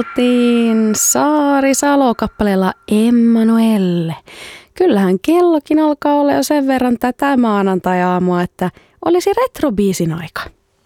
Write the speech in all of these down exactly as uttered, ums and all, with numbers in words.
kuultiin Saari Salo kappaleella Emmanuelle. Kyllähän kellokin alkaa olla jo sen verran tätä maanantai-aamua, että olisi retrobiisin aika.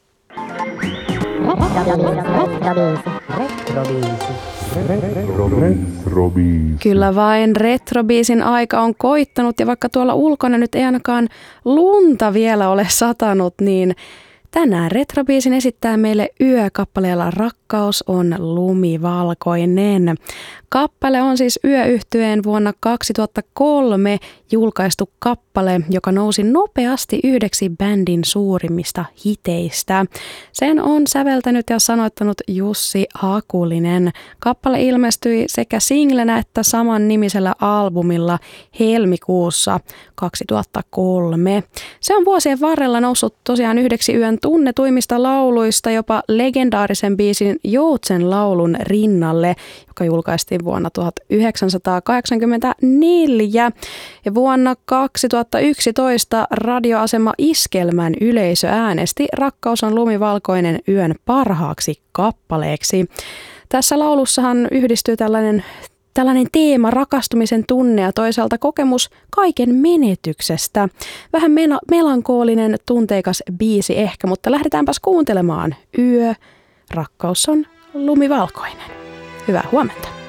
Retrobiisi. Kyllä vain retrobiisin aika on koittanut ja vaikka tuolla ulkona nyt ei ainakaan lunta vielä ole satanut, niin tänään retrobiisin esittää meille Yö-kappaleella Rakkaus on lumivalkoinen. Kappale on siis Yö-yhtyeen vuonna kaksituhattakolme julkaistu kappale, joka nousi nopeasti yhdeksi bändin suurimmista hiteistä. Sen on säveltänyt ja sanoittanut Jussi Hakulinen. Kappale ilmestyi sekä singlenä että saman nimisellä albumilla helmikuussa kaksituhattakolme. Se on vuosien varrella noussut tosiaan yhdeksi yön tunnetuimmista lauluista jopa legendaarisen biisin Joutsen laulun rinnalle, joka julkaistiin vuonna tuhatyhdeksänsataakahdeksankymmentäneljä. Ja vuonna kaksituhattayksitoista radioasema Iskelmän yleisö äänesti Rakkaus on lumivalkoinen yön parhaaksi kappaleeksi. Tässä laulussahan yhdistyy tällainen Tällainen teema, rakastumisen tunne ja toisaalta kokemus kaiken menetyksestä. Vähän mel- melankoolinen, tunteikas biisi ehkä, mutta lähdetäänpäs kuuntelemaan. Yö, rakkaus on lumivalkoinen. Hyvää huomenta.